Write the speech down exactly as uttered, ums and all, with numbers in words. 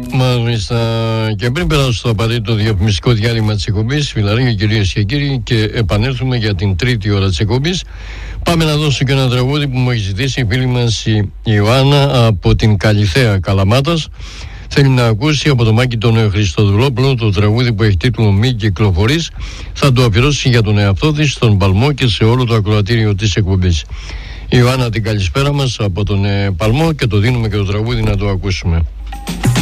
Μάλιστα. Και πριν περάσω στο απαραίτητο διαφημιστικό διάλειμμα της εκπομπής, φιλαράκια, κυρίες και κύριοι, και επανέλθουμε για την τρίτη ώρα της εκπομπής, πάμε να δώσω και ένα τραγούδι που μου έχει ζητήσει η φίλη μας η Ιωάννα από την Καλυθέα Καλαμάτας. Θέλει να ακούσει από το Μάκη τον Χριστοδουλόπουλο το τραγούδι που έχει τίτλο «Μη κυκλοφορείς». Θα το αφιερώσει για τον εαυτό της, στον Παλμό και σε όλο το ακροατήριο της εκπομπής. Ιωάννα, την καλησπέρα μας από τον ε, Παλμό, και το δίνουμε και το τραγούδι να το ακούσουμε.